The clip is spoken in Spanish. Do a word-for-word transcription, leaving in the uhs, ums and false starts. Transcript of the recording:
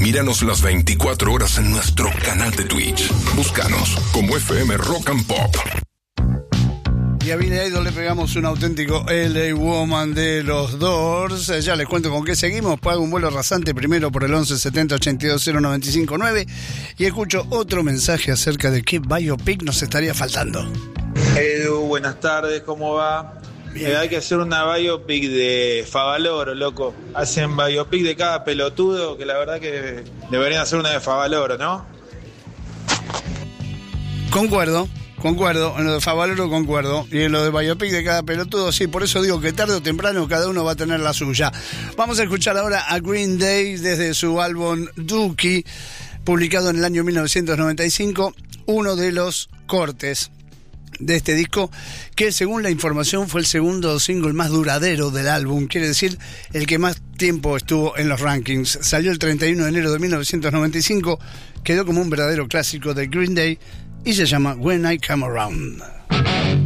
Míranos las veinticuatro horas en nuestro canal de Twitch. Búscanos como F M Rock and Pop. Y a Billy Idol le pegamos un auténtico L A Woman de los Doors. Ya les cuento con qué seguimos. Pago un vuelo rasante primero por el once setenta ochenta y dos cero noventa y cinco nueve y escucho otro mensaje acerca de qué biopic nos estaría faltando. Edu, buenas tardes, ¿cómo va? Eh, hay que hacer una biopic de Favaloro, loco. Hacen biopic de cada pelotudo, que la verdad que deberían hacer una de Favaloro, ¿no? Concuerdo. Concuerdo, en lo de Favaloro concuerdo, y en lo de biopic de cada pelotudo, sí, por eso digo que tarde o temprano cada uno va a tener la suya. Vamos a escuchar ahora a Green Day desde su álbum Dookie, publicado en el año mil novecientos noventa y cinco, uno de los cortes de este disco, que según la información fue el segundo single más duradero del álbum, quiere decir el que más tiempo estuvo en los rankings. Salió el treinta y uno de enero de mil novecientos noventa y cinco, quedó como un verdadero clásico de Green Day, y se llama When I Come Around.